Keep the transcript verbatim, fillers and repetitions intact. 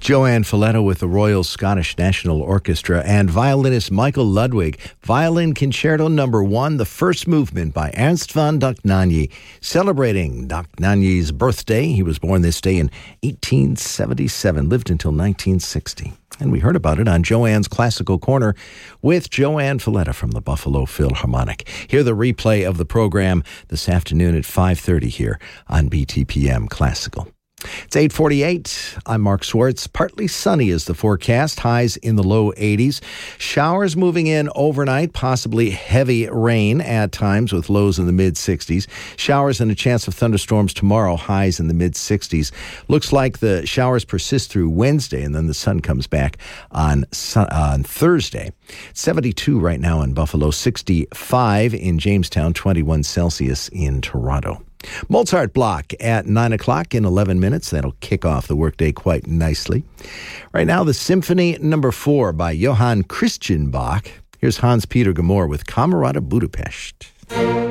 Joanne Folletta with the Royal Scottish National Orchestra and violinist Michael Ludwig. Violin Concerto Number One, the first movement by Ernst von Dohnanyi, celebrating Dohnanyi's birthday. He was born this day in eighteen seventy-seven, lived until nineteen sixty. And we heard about it on Joanne's Classical Corner with Joanne Folletta from the Buffalo Philharmonic. Hear the replay of the program this afternoon at five thirty here on B T P M Classical. It's eight forty-eight. I'm Mark Swartz. Partly sunny is the forecast. Highs in the low eighties. Showers moving in overnight, possibly heavy rain at times with lows in the mid-sixties. Showers and a chance of thunderstorms tomorrow, highs in the mid-sixties. Looks like the showers persist through Wednesday, and then the sun comes back on, sun, uh, on Thursday. seventy-two right now in Buffalo, sixty-five in Jamestown, twenty-one Celsius in Toronto. Mozart block at nine o'clock in eleven minutes. That'll kick off the workday quite nicely. Right now, the Symphony Number Four by Johann Christian Bach. Here's Hans-Peter Gmor with Camerata Budapest.